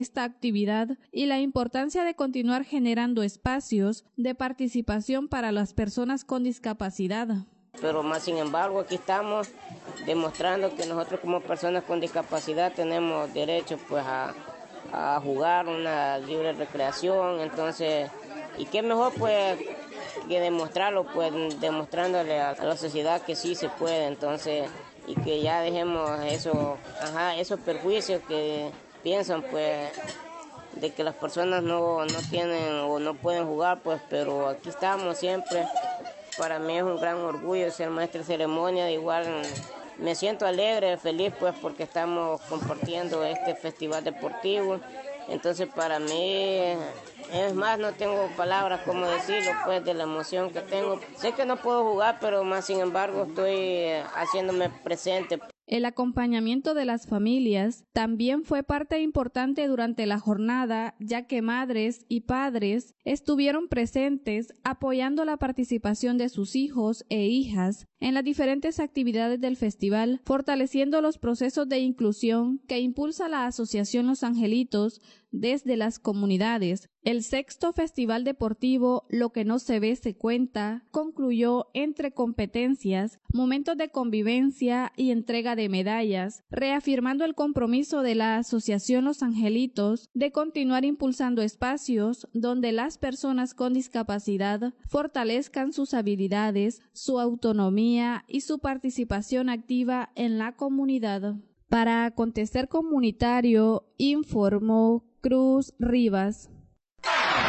esta actividad y la importancia de continuar generando espacios de participación para las personas con discapacidad. Pero más sin embargo aquí estamos demostrando que nosotros como personas con discapacidad tenemos derecho pues a jugar una libre recreación, entonces, y qué mejor pues que demostrarlo, pues demostrándole a la sociedad que sí se puede, entonces, y que ya dejemos esos perjuicios que piensan pues de que las personas no tienen o no pueden jugar, pues, pero aquí estamos siempre. Para mí es un gran orgullo ser maestra de ceremonia, igual me siento alegre, feliz pues porque estamos compartiendo este festival deportivo, entonces para mí, es más, no tengo palabras como decirlo pues de la emoción que tengo. Sé que no puedo jugar, pero más sin embargo estoy haciéndome presente. El acompañamiento de las familias también fue parte importante durante la jornada, ya que madres y padres estuvieron presentes apoyando la participación de sus hijos e hijas en las diferentes actividades del festival, fortaleciendo los procesos de inclusión que impulsa la Asociación Los Angelitos desde las comunidades. El sexto Festival Deportivo Lo que no se ve se cuenta concluyó entre competencias, momentos de convivencia y entrega de medallas, reafirmando el compromiso de la Asociación Los Angelitos de continuar impulsando espacios donde las personas con discapacidad fortalezcan sus habilidades, su autonomía y su participación activa en la comunidad. Para Acontecer Comunitario, informó Cruz Rivas.